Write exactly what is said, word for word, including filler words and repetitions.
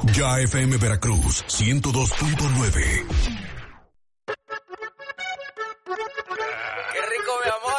Ya F M Veracruz, ciento dos punto nueve. Qué rico, mi amor.